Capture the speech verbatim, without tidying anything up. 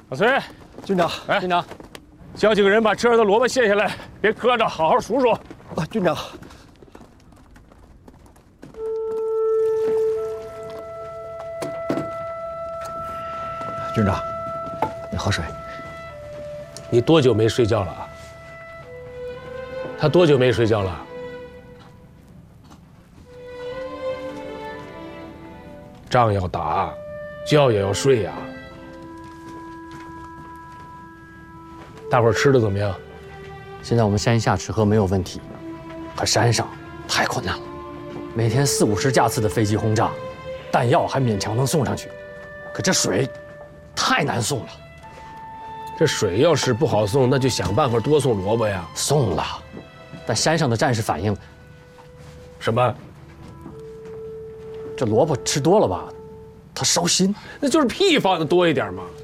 老崔， 军长， 哎， 军长， 叫几个人把车上的萝卜卸下来，别搁着，好好数数。 啊，军长。军长，你喝水。 你多久没睡觉了？他多久没睡觉了？仗要打，觉也要睡呀。大伙儿吃的怎么样？ 现在我们山下吃喝没有问题，可山上太困难了，每天四五十架次的飞机轰炸，弹药还勉强能送上去，可这水太难送了。 这水要是不好送，那就想办法多送萝卜呀。 送了，但山上的战士反映， 什么？ 这萝卜吃多了吧，它烧心。 那就是屁放的多一点嘛。